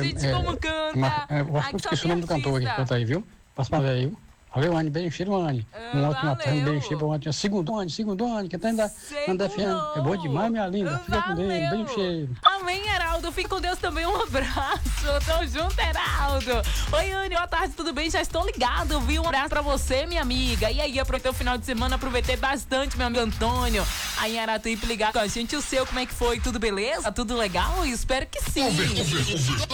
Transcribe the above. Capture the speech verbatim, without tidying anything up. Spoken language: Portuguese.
gente, é, como canta. Mar, é, eu acho Ai, que eu que só esqueci o tem nome do cantor que artista. canta aí, viu? Passa pra ver aí, viu? Valeu, Anne, bem cheiro, Anne. Ah, Um ótimo tarde, valeu. bem cheiro, um ótimo. Segundo, Anne, segundo, Anne, que tá ainda na F M. É bom demais, minha linda. Fica com Deus, bem Valeu. cheiro. Amém, Heraldo. Fica com Deus também. Um abraço. Tamo junto, Heraldo. Oi, Anne. Boa tarde, tudo bem? Já estou ligado, viu? Um abraço pra você, minha amiga. E aí, aproveitei o final de semana, aproveitei bastante, meu amigo Antônio. Aí em Aratuípe ligar com a gente. O seu, como é que foi? Tudo beleza? Tudo legal? Eu espero que sim.